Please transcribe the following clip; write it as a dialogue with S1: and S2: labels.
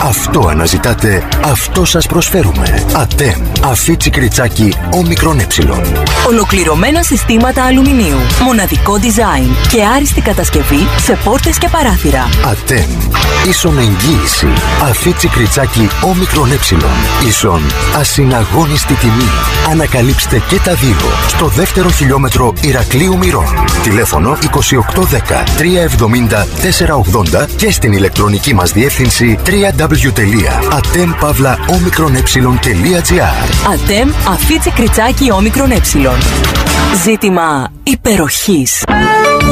S1: Αυτό αναζητάτε, αυτό σας προσφέρουμε. Ατέμ. Αφίτσι κριτσάκι όμικρον ε.
S2: Ολοκληρωμένα συστήματα αλουμινίου. Μοναδικό design και άριστη κατασκευή σε πόρτες και παράθυρα.
S1: Ατέμ. Ίσον εγγύηση. Αφίτσι κριτσάκι όμικρον ε. Ίσον ασυναγώνιστη τιμή. Ανακαλύψτε και τα δύο στο δεύτερο χιλιόμετρο Ηρακλείου Μυρών. Τηλέφωνο 2810 370 480 και στην ηλεκτρονική μας διεύθυνση www.atem-omicron-e.gr.
S2: Ατέμ Αφίτσι κριτσάκι όμικρον ε. Ζήτημα υπεροχής.